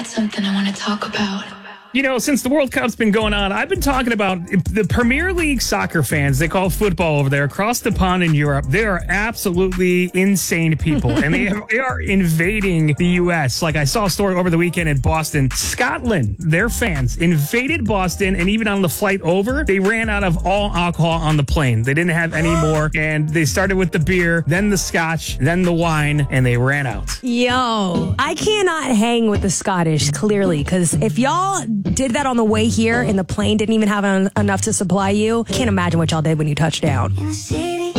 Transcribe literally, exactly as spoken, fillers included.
Something I want to talk about. You know, since the World Cup's been going on, I've been talking about the Premier League soccer fans. They call football over there across the pond in Europe. They are absolutely insane people, and they, they are invading the U S. Like I saw a story over the weekend in Boston. Scotland, their fans invaded Boston, and even on the flight over, they ran out of all alcohol on the plane. They didn't have any more, and they started with the beer, then the scotch, then the wine, and they ran out. Yo, I cannot hang with the Scottish, clearly, because if y'all did that on the way here and the plane didn't even have en- enough to supply you, can't imagine what y'all did when you touched down.